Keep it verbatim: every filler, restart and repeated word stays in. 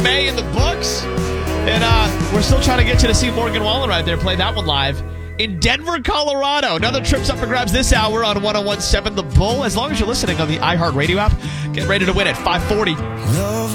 May in the books. And uh, we're still trying to get you to see Morgan Wallen right there play that one live in Denver, Colorado. Another trip's up for grabs this hour on one oh one point seven The Bull. As long as you're listening on the iHeartRadio app, get ready to win at five forty.